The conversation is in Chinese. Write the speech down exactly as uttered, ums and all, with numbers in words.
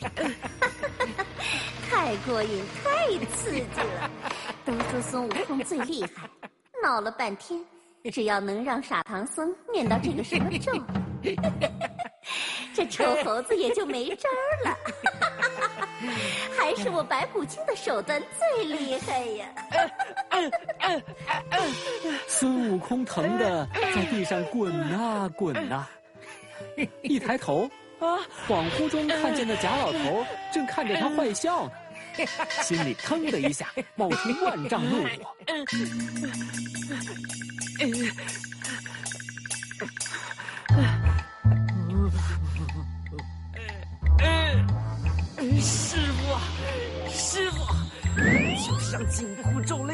太过瘾，太刺激了！都说孙悟空最厉害，闹了半天，只要能让傻唐僧念到这个什么咒，这臭猴子也就没招了。还是我白骨精的手段最厉害呀！ 孙悟空疼得在地上滚啊滚啊，一抬头，恍惚中看见那贾老头正看着他坏笑呢，心里腾的一下冒出万丈怒火。 师傅啊，师傅，就像紧箍咒了